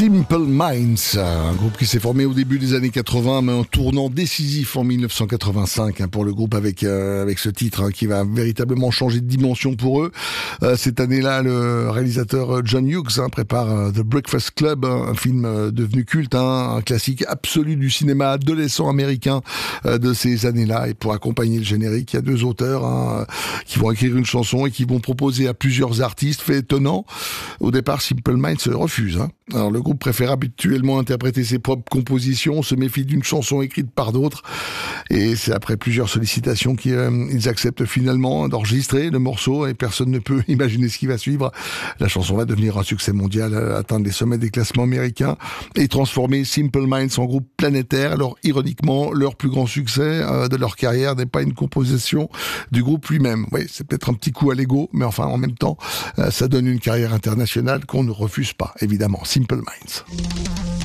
Simple Minds, un groupe qui s'est formé au début des années 80, mais en tournant décisif en 1985 pour le groupe avec ce titre qui va véritablement changer de dimension pour eux. Cette année-là, le réalisateur John Hughes prépare The Breakfast Club, un film devenu culte, un classique absolu du cinéma adolescent américain de ces années-là. Et pour accompagner le générique, il y a deux auteurs qui vont écrire une chanson et qui vont proposer à plusieurs artistes. Fait étonnant, au départ, Simple Minds refuse. Alors le groupe préfère habituellement interpréter ses propres compositions, se méfie d'une chanson écrite par d'autres, et c'est après plusieurs sollicitations qu'ils acceptent finalement d'enregistrer le morceau, et personne ne peut imaginer ce qui va suivre. La chanson va devenir un succès mondial, atteindre les sommets des classements américains et transformer Simple Minds en groupe planétaire. Alors ironiquement, leur plus grand succès de leur carrière n'est pas une composition du groupe lui-même. Oui, c'est peut-être un petit coup à l'ego, mais enfin en même temps, ça donne une carrière internationale qu'on ne refuse pas, évidemment. Simple Minds.